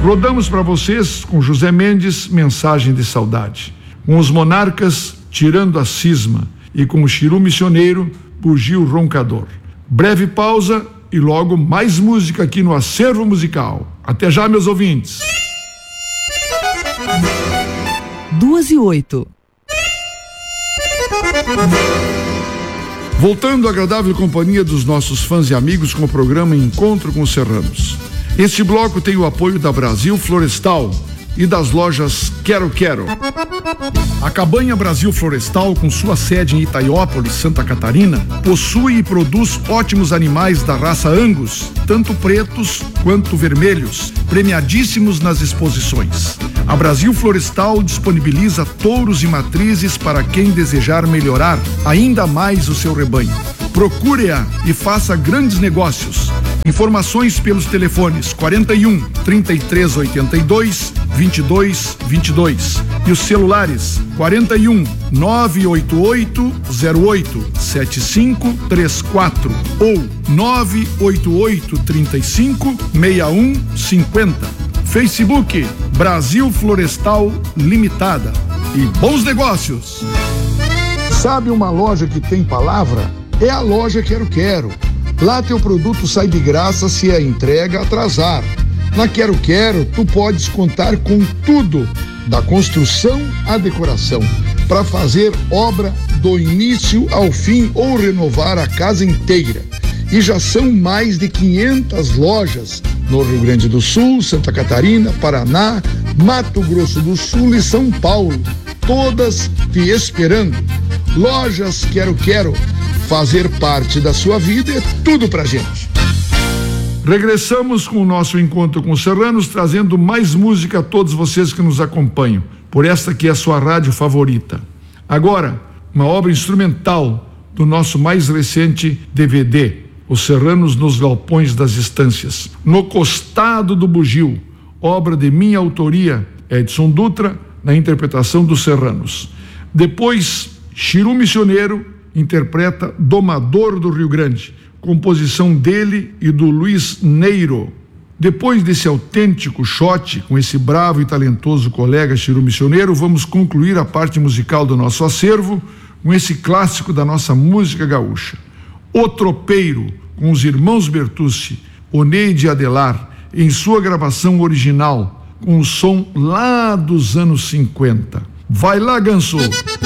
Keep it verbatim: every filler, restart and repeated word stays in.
Rodamos para vocês com José Mendes, Mensagem de Saudade. Com os Monarcas, Tirando a Cisma. E com o Chiru Missioneiro, Bugio Roncador. Breve pausa e logo mais música aqui no Acervo Musical. Até já, meus ouvintes. Duas e oito. Voltando à agradável companhia dos nossos fãs e amigos com o programa Encontro com os Serranos. Este bloco tem o apoio da Brasil Florestal e das lojas Quero Quero. A Cabanha Brasil Florestal, com sua sede em Itaiópolis, Santa Catarina, possui e produz ótimos animais da raça Angus, tanto pretos quanto vermelhos, premiadíssimos nas exposições. A Brasil Florestal disponibiliza touros e matrizes para quem desejar melhorar ainda mais o seu rebanho. Procure-a e faça grandes negócios. Informações pelos telefones quarenta e um, trinta e três oitenta e dois, vinte e dois vinte e dois e os celulares quarenta e um, nove oito oito, zero oito, sete cinco três quatro ou nove oito oito, trinta e cinco, sessenta e um cinquenta. Facebook Brasil Florestal Limitada. E bons negócios! Sabe uma loja que tem palavra? É a loja Quero Quero. Lá teu produto sai de graça se a entrega atrasar. Na Quero Quero, tu podes contar com tudo, da construção à decoração, para fazer obra do início ao fim ou renovar a casa inteira. E já são mais de quinhentas lojas no Rio Grande do Sul, Santa Catarina, Paraná, Mato Grosso do Sul e São Paulo, todas te esperando. Lojas Quero Quero. Fazer parte da sua vida é tudo pra gente. Regressamos com o nosso Encontro com os Serranos, trazendo mais música a todos vocês que nos acompanham, por esta que é a sua rádio favorita. Agora, uma obra instrumental do nosso mais recente D V D, Os Serranos nos Galpões das Estâncias, No Costado do Bugio, obra de minha autoria, Edson Dutra, na interpretação dos Serranos. Depois, Chiru Missioneiro interpreta Domador do Rio Grande, composição dele e do Luiz Neiro. Depois desse autêntico shot com esse bravo e talentoso colega Chiru Missioneiro, vamos concluir a parte musical do nosso acervo com esse clássico da nossa música gaúcha, O Tropeiro, com os irmãos Bertucci, Oneide e Adelar, em sua gravação original, com o som lá dos anos cinquenta. Vai lá, Ganso!